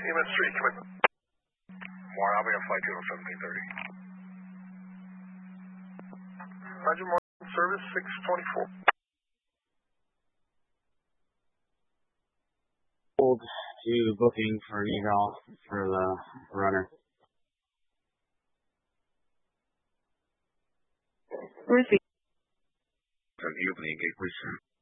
EMS 3, come in. Warren, I'll be on flight 21730. Roger, Morning service 624. Hold to booking for an eval for the runner. Receive. Opening gate, please, sir.